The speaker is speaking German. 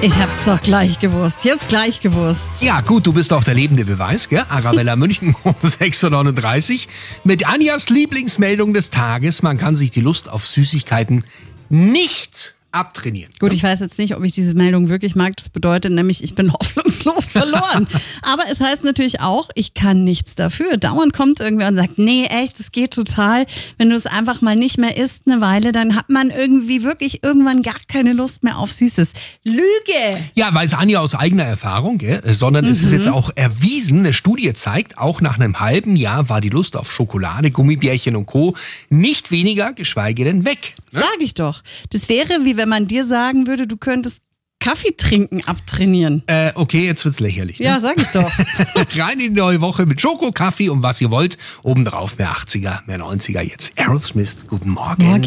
Ich hab's doch gleich gewusst. Ja gut, du bist auch der lebende Beweis, gell? Arabella München um 6.39 Uhr mit Anjas Lieblingsmeldung des Tages. Man kann sich die Lust auf Süßigkeiten nicht abtrainieren. Gut, ich weiß jetzt nicht, ob ich diese Meldung wirklich mag. Das bedeutet nämlich, ich bin hoffnungslos verloren. Aber es heißt natürlich auch, ich kann nichts dafür. Dauernd kommt irgendwer und sagt, nee, echt, das geht total. Wenn du es einfach mal nicht mehr isst eine Weile, dann hat man irgendwie wirklich irgendwann gar keine Lust mehr auf Süßes. Lüge! Ja, weiß Anja aus eigener Erfahrung, gell? Sondern es ist jetzt auch erwiesen, eine Studie zeigt, auch nach einem halben Jahr war die Lust auf Schokolade, Gummibärchen und Co. nicht weniger, geschweige denn weg. Ne? Sag ich doch. Das wäre, wie wenn man dir sagen würde, du könntest Kaffee trinken abtrainieren. Okay, jetzt wird's lächerlich. Ne? Ja, sag ich doch. Rein in die neue Woche mit Schoko, Kaffee und was ihr wollt. Obendrauf mehr 80er, mehr 90er. Jetzt Aerosmith. Guten Morgen.